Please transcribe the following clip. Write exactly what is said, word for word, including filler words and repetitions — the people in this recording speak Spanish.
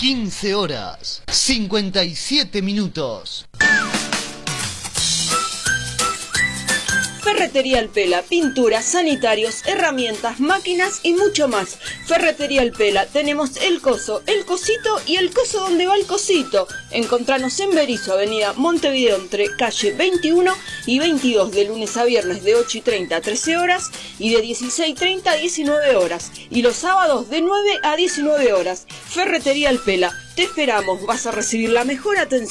quince horas, cincuenta y siete minutos. Ferretería El Pela, pinturas, sanitarios, herramientas, máquinas y mucho más. Ferretería El Pela, tenemos el coso, el cosito y el coso donde va el cosito. Encontranos en Berisso, avenida Montevideo, entre calle veintiuno y veintidós, de lunes a viernes de ocho y treinta a trece horas y de dieciséis y treinta a diecinueve horas. Y los sábados de nueve a diecinueve horas. Ferretería El Pela, te esperamos, vas a recibir la mejor atención.